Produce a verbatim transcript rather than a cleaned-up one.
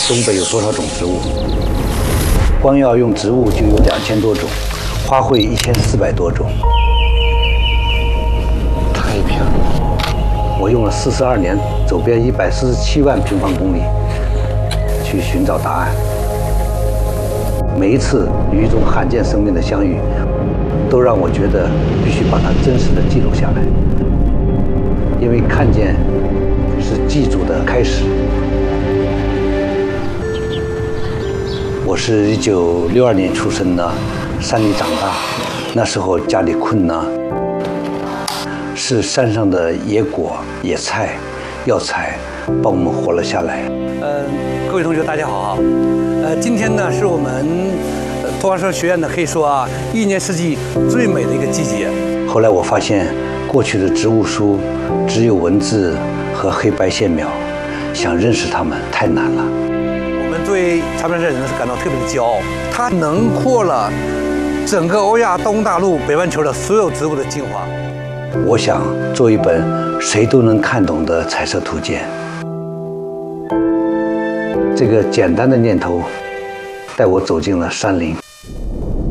东北有多少种植物？光要用植物就有两千多种，花卉一千四百多种。太平，我用了四十二年，走遍一百四十七万平方公里，去寻找答案。每一次与一种罕见生命的相遇，都让我觉得必须把它真实的记录下来，因为看见是记住的开始。我是一九六二年出生的，山里长大，那时候家里困难，是山上的野果、野菜、药材帮我们活了下来。 呃，各位同学，大家好啊！呃，今天呢是我们托儿所学院呢可以说啊，一年四季最美的一个季节。 后来我发现，过去的植物书只有文字和黑白线描，想认识它们太难了。 我们对长白山人是感到特别的骄傲，它囊括了整个欧亚东大陆北半球的所有植物的精华。 我想做一本谁都能看懂的彩色图鉴。这个简单的念头带我走进了山林。